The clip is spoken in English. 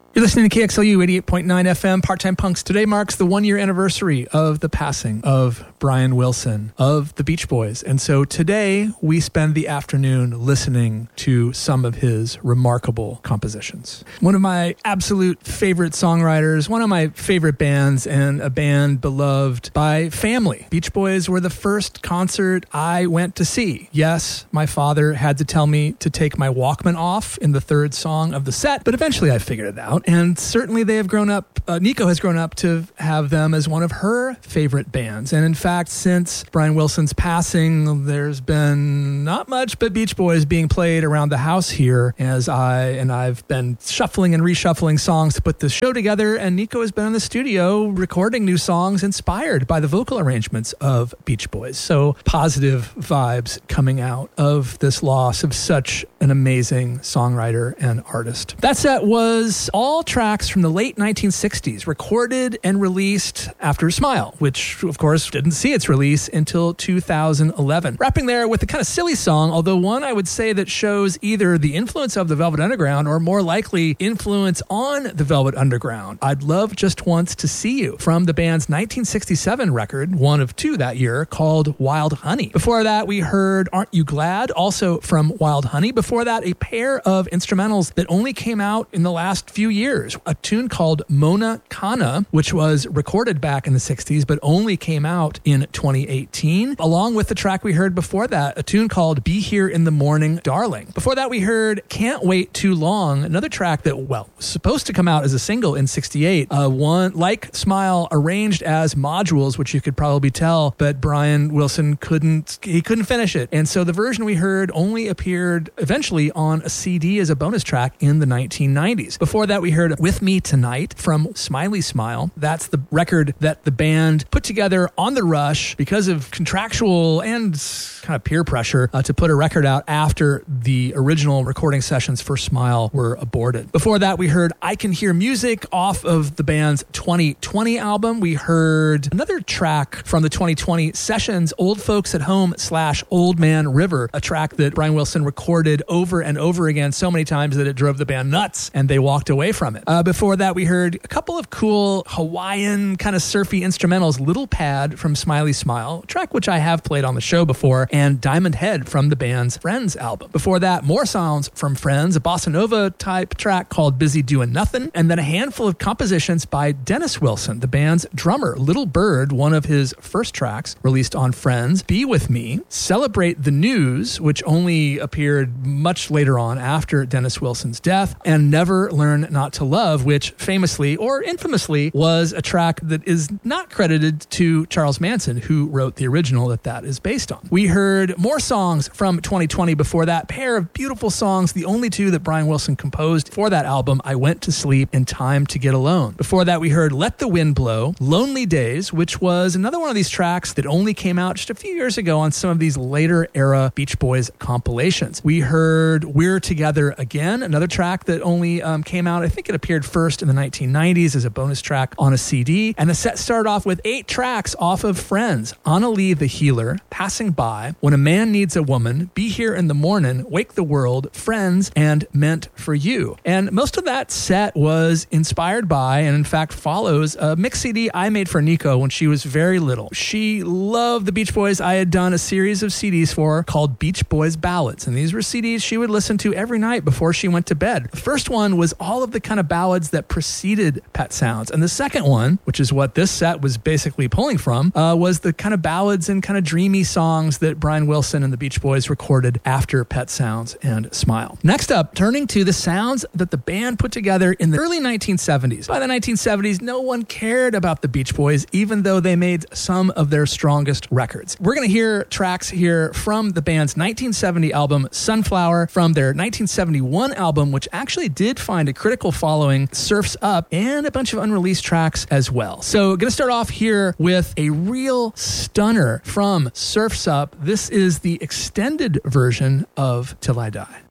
You're listening to KXLU 88.9 FM, Part-Time Punks. Today marks the one-year anniversary of the passing of Brian Wilson of the Beach Boys. And so today we spend the afternoon listening to some of his remarkable compositions. One of my absolute favorite songwriters, one of my favorite bands, and a band beloved by family. Beach Boys were the first concert I went to see. Yes, my father had to tell me to take my Walkman off in the third song of the set, but eventually I figured it out. And certainly they have grown up, Nico has grown up to have them as one of her favorite bands. And in fact, since Brian Wilson's passing, there's been not much but Beach Boys being played around the house here as I've been shuffling and reshuffling songs to put this show together. And Nico has been in the studio recording new songs inspired by the vocal arrangements of Beach Boys. So positive vibes coming out of this loss of such an amazing songwriter and artist. That set was all tracks from the late 1960s, recorded and released after Smile, which of course didn't see its release until 2011. Wrapping there with a kind of silly song, although one I would say that shows either the influence of the Velvet Underground or more likely influence on the Velvet Underground. I'd Love Just Once to See You, from the band's 1967 record, one of two that year, called Wild Honey. Before that, we heard Aren't You Glad, also from Wild Honey. Before that, a pair of instrumentals that only came out in the last few years. A tune called Mona Kana, which was recorded back in the 60s, but only came out in 2018, along with the track we heard before that, a tune called Be Here in the Morning, Darling. Before that, we heard Can't Wait Too Long, another track that, well, was supposed to come out as a single in 68, one like Smile, arranged as modules, which you could probably tell, but Brian Wilson couldn't finish it. And so the version we heard only appeared eventually on a CD as a bonus track in the 1990s. Before that, we heard With Me Tonight from Smiley Smile. That's the record that the band put together on the rush because of contractual and kind of peer pressure to put a record out after the original recording sessions for Smile were aborted. Before that, we heard I Can Hear Music off of the band's 2020 album. We heard another track from the 2020 sessions, Old Folks at Home / Old Man River, a track that Brian Wilson recorded over and over again so many times that it drove the band nuts and they walked away from it. Before that, we heard a couple of cool Hawaiian kind of surfy instrumentals, Little Pad from Smiley Smile, a track which I have played on the show before, and Diamond Head from the band's Friends album. Before that, more sounds from Friends, a bossa nova type track called Busy Doing Nothing, and then a handful of compositions by Dennis Wilson, the band's drummer. Little Bird, one of his first tracks released on Friends, Be With Me, Celebrate the News, which only appeared much later on after Dennis Wilson's death, and Never Learn Not to Love, which famously or infamously was a track that is not credited to Charles Manson, who wrote the original that is based on. We heard more songs from 2020 before that, pair of beautiful songs, the only two that Brian Wilson composed for that album, I Went to Sleep and Time to Get Alone. Before that, we heard Let the Wind Blow, Lonely Days, which was another one of these tracks that only came out just a few years ago on some of these later era Beach Boys compilations. We heard We're Together Again, another track that only came out, I think it appeared first in the 1990s as a bonus track on a CD. And the set started off with 8 tracks off of Friends: Annalie the Healer, Passing By, When a Man Needs a Woman, Be Here in the Morning, Wake the World, Friends, and Meant for You. And most of that set was inspired by, and in fact follows, a mix CD I made for Nico when she was very little. She loved the Beach Boys. I had done a series of CDs for her called Beach Boys Ballads, and these were CDs she would listen to every night before she went to bed. The first one was all of the kind of ballads that preceded Pet Sounds, and the second one, which is what this set was basically pulling from, was the kind of ballads and kind of dreamy songs that Brian Wilson and the Beach Boys recorded after Pet Sounds and Smile. Next up, turning to the sounds that the band put together in the early 1970s. By the 1970s, no one cared about the Beach Boys, even though they made some of their strongest records. We're going to hear tracks here from the band's 1970 album Sunflower, from their 1971 album, which actually did find a critical following, Surf's Up, and a bunch of unreleased tracks as well. So going to start off here with a real stunner from Surf's Up. This is the extended version of Till I Die.